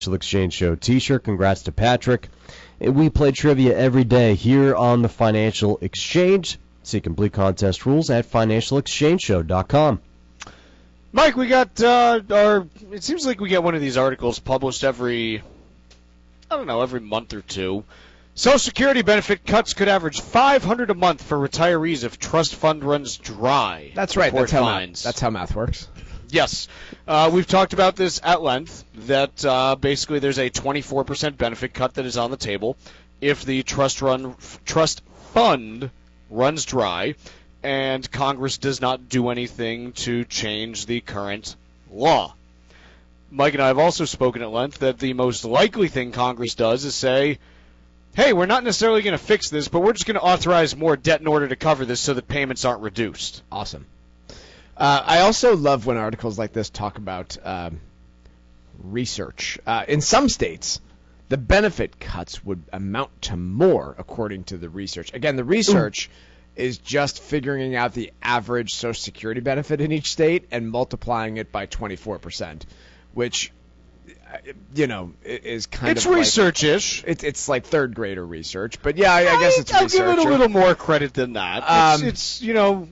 Exchange Show t-shirt. Congrats to Patrick. And we play trivia every day here on the Financial Exchange. See complete contest rules at financialexchangeshow.com. Mike, we got it seems like we get one of these articles published every month or two. Social Security benefit cuts could average $500 a month for retirees if trust fund runs dry. That's right. That's how math works. Yes. We've talked about this at length, that basically there's a 24% benefit cut that is on the table if the trust fund runs dry and Congress does not do anything to change the current law. Mike and I have also spoken at length that the most likely thing Congress does is say, hey, we're not necessarily going to fix this, but we're just going to authorize more debt in order to cover this so that payments aren't reduced. Awesome. I also love when articles like this talk about research. In some states, the benefit cuts would amount to more, according to the research. Again, the research is just figuring out the average Social Security benefit in each state and multiplying it by 24%, which, is kind of like... It's research-ish. It's like third grader research, but yeah, I guess it's research. I'll give it a little more credit than that. It's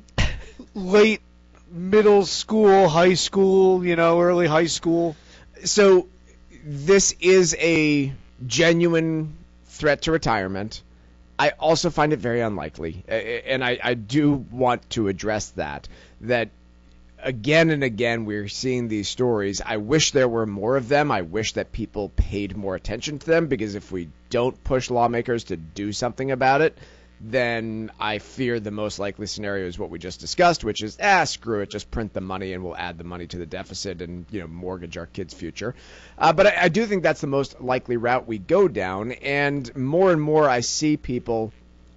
late middle school, high school, early high school. So this is a genuine threat to retirement. I also find it very unlikely, and I do want to address that again and again we're seeing these stories. I wish there were more of them. I wish that people paid more attention to them, because if we don't push lawmakers to do something about it, then I fear the most likely scenario is what we just discussed, which is, screw it, just print the money and we'll add the money to the deficit and, mortgage our kids' future. But I do think that's the most likely route we go down, and more I see people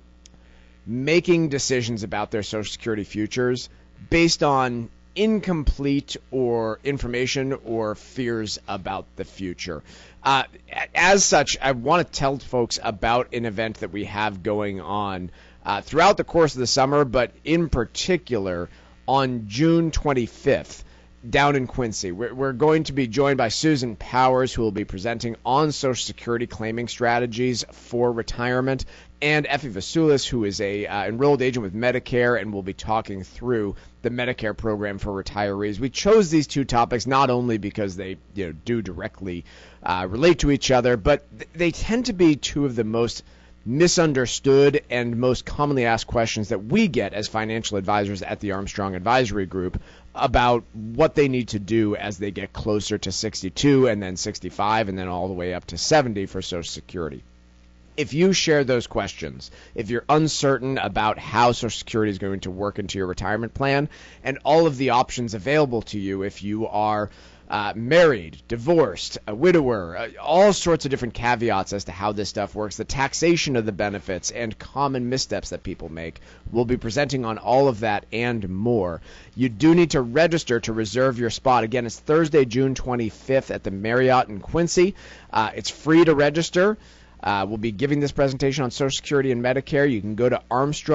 making decisions about their Social Security futures based on incomplete or information or fears about the future. As such, I want to tell folks about an event that we have going on throughout the course of the summer, but in particular on June 25th down in Quincy. We're going to be joined by Susan Powers, who will be presenting on Social Security claiming strategies for retirement, and Effie Vasulis, who is a enrolled agent with Medicare and will be talking through the Medicare program for retirees. We chose these two topics not only because they do directly relate to each other, but they tend to be two of the most misunderstood and most commonly asked questions that we get as financial advisors at the Armstrong Advisory Group about what they need to do as they get closer to 62 and then 65 and then all the way up to 70 for Social Security. If you share those questions, if you're uncertain about how Social Security is going to work into your retirement plan and all of the options available to you, if you are married, divorced, a widower, all sorts of different caveats as to how this stuff works, the taxation of the benefits, and common missteps that people make. We'll be presenting on all of that and more. You do need to register to reserve your spot. Again, it's Thursday, June 25th at the Marriott in Quincy. It's free to register. We'll be giving this presentation on Social Security and Medicare. You can go to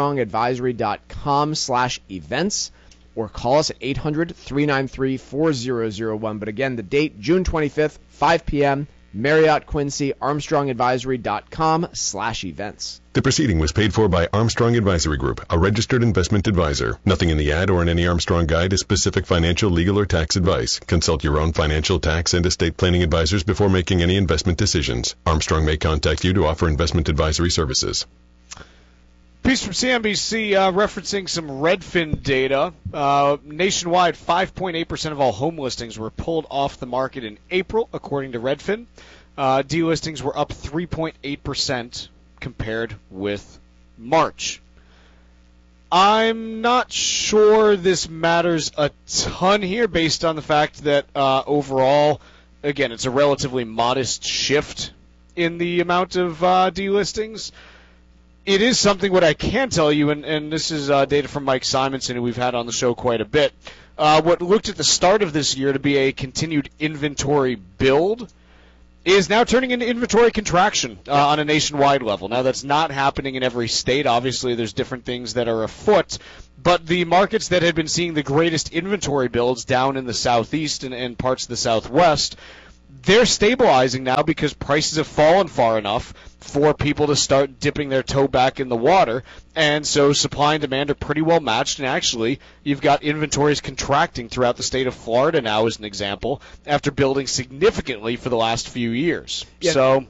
armstrongadvisory.com/events. or call us at 800-393-4001. But again, the date, June 25th, 5 p.m., Marriott, Quincy, armstrongadvisory.com/events. The proceeding was paid for by Armstrong Advisory Group, a registered investment advisor. Nothing in the ad or in any Armstrong guide is specific financial, legal, or tax advice. Consult your own financial, tax, and estate planning advisors before making any investment decisions. Armstrong may contact you to offer investment advisory services. Piece from CNBC referencing some Redfin data. Nationwide, 5.8% of all home listings were pulled off the market in April, according to Redfin. Delistings were up 3.8% compared with March. I'm not sure this matters a ton here based on the fact that overall, again, it's a relatively modest shift in the amount of delistings. It is something what I can tell you, and this is data from Mike Simonson, who we've had on the show quite a bit. What looked at the start of this year to be a continued inventory build is now turning into inventory contraction on a nationwide level. Now, that's not happening in every state. Obviously, there's different things that are afoot. But the markets that had been seeing the greatest inventory builds down in the southeast and parts of the southwest, they're stabilizing now because prices have fallen far enough for people to start dipping their toe back in the water, and so supply and demand are pretty well matched, and actually you've got inventories contracting throughout the state of Florida now as an example after building significantly for the last few years. Yeah. So